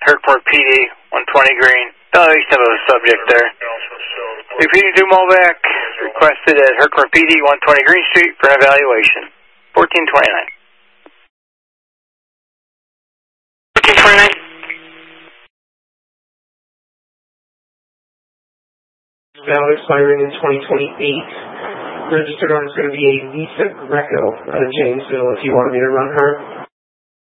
Herkport PD, 120 green. Oh, you still have a subject there. Repeating to Molbeck, requested at Herkport PD, 120 Green Street for an evaluation. 1429. 1429. Valid expiring in 2028. Registered owner is going to be a Lisa Greco out of Janesville if you want me to run her.